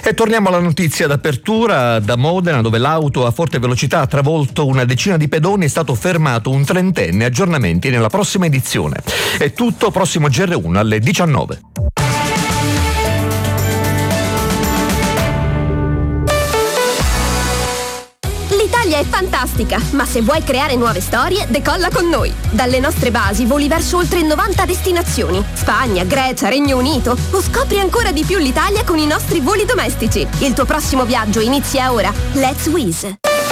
E torniamo alla notizia d'apertura da Modena, dove l'auto a forte velocità ha travolto una decina di pedoni e è stato fermato un trentenne. Aggiornamenti nella prossima edizione. È tutto, prossimo GR1 alle 19. L'Italia è fantastica, ma se vuoi creare nuove storie, decolla con noi. Dalle nostre basi voli verso oltre 90 destinazioni. Spagna, Grecia, Regno Unito. O scopri ancora di più l'Italia con i nostri voli domestici. Il tuo prossimo viaggio inizia ora. Let's Wizz.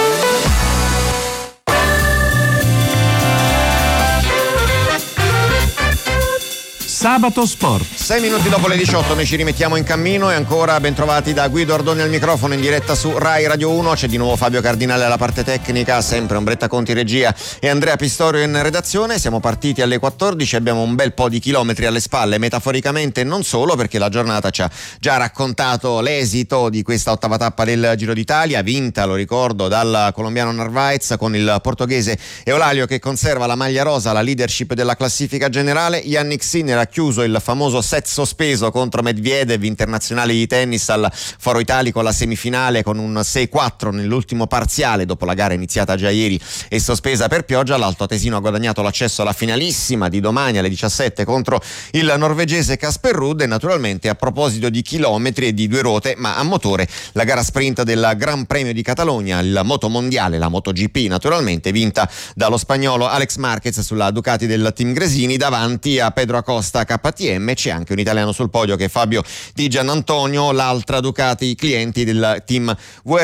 Sabato Sport. 6 minuti dopo le 18 noi ci rimettiamo in cammino e ancora ben trovati da Guido Ardoni al microfono in diretta su Rai Radio 1. C'è di nuovo Fabio Cardinale alla parte tecnica, sempre Ombretta Conti regia e Andrea Pistorio in redazione. Siamo partiti alle 14, abbiamo un bel po' di chilometri alle spalle, metaforicamente non solo, perché la giornata ci ha già raccontato l'esito di questa ottava tappa del Giro d'Italia, vinta, lo ricordo, dal colombiano Narvaez, con il portoghese Eulálio che conserva la maglia rosa, la leadership della classifica generale. Yannick Sinner ha chiuso il famoso set sospeso contro Medvedev, internazionale di tennis, al Foro Italico, la semifinale con un 6-4 nell'ultimo parziale dopo la gara iniziata già ieri e sospesa per pioggia. L'Alto Atesino ha guadagnato l'accesso alla finalissima di domani alle 17 contro il norvegese Casper Ruud. E naturalmente, a proposito di chilometri e di due ruote ma a motore, la gara sprint del Gran Premio di Catalogna, il motomondiale, la MotoGP naturalmente, vinta dallo spagnolo Alex Marquez sulla Ducati del team Gresini davanti a Pedro Acosta KTM. C'è anche un italiano sul podio che è Fabio Di Giannantonio, l'altra Ducati clienti del team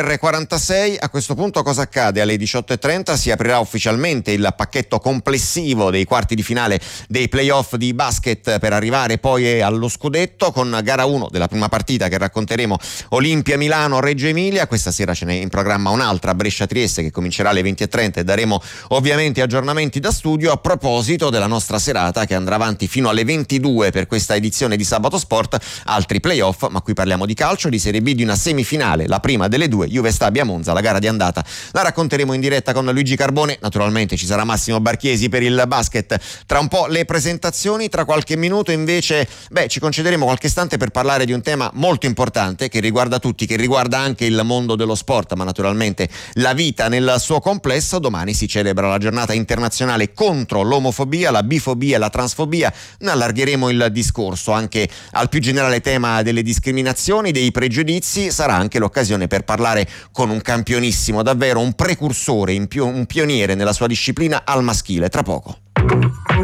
VR46. A questo punto cosa accade? Alle 18.30 si aprirà ufficialmente il pacchetto complessivo dei quarti di finale dei playoff di basket per arrivare poi allo scudetto, con gara 1 della prima partita che racconteremo, Olimpia Milano-Reggio Emilia. Questa sera ce n'è in programma un'altra, Brescia-Trieste, che comincerà alle 20.30 e daremo ovviamente aggiornamenti da studio a proposito della nostra serata che andrà avanti fino alle 22 per questa edizione di Sabato Sport. Altri playoff, ma qui parliamo di calcio, di Serie B, di una semifinale, la prima delle due, Juve Stabia Monza. La gara di andata la racconteremo in diretta con Luigi Carbone. Naturalmente ci sarà Massimo Barchiesi per il basket. Tra un po' le presentazioni, tra qualche minuto invece ci concederemo qualche istante per parlare di un tema molto importante che riguarda tutti, che riguarda anche il mondo dello sport, ma naturalmente la vita nel suo complesso. Domani si celebra la giornata internazionale contro l'omofobia, la bifobia e la transfobia. Ne allargheremo il discorso anche al più generale tema delle discriminazioni, dei pregiudizi. Sarà anche l'occasione per parlare con un campionissimo, davvero un precursore, un pioniere nella sua disciplina al maschile, tra poco.